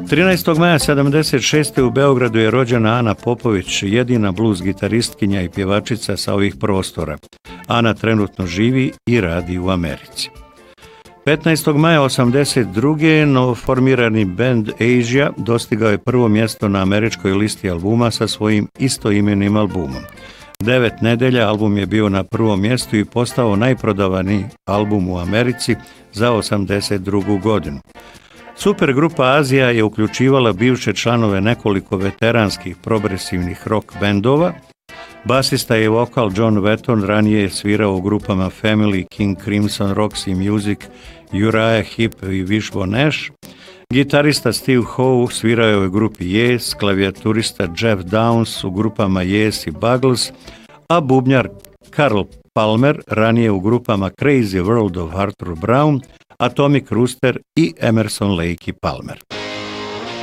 13. maja 1976. u Beogradu je rođena Ana Popović, jedina blues gitaristkinja i pjevačica sa ovih prostora. Ana trenutno živi i radi u Americi. 15. maja 1982. novoformirani band Asia dostigao je prvo mjesto na američkoj listi albuma sa svojim istoimenim albumom. 9 nedelja album je bio na prvom mjestu i postao najprodavaniji album u Americi za 1982. godinu. Supergrupa Azija je uključivala bivše članove nekoliko veteranskih progresivnih rock bendova. Basista i vokal John Wetton ranije je svirao u grupama Family, King Crimson, Roxy Music, Uriah Heep i Wishbone Ash. Gitarista Steve Howe svirao je u grupi Yes, klavijaturista Jeff Downs u grupama Yes i Buggles, a bubnjar Carl Palmer ranije u grupama Crazy World of Arthur Brown, Atomic Rooster i Emerson, Lake i Palmer.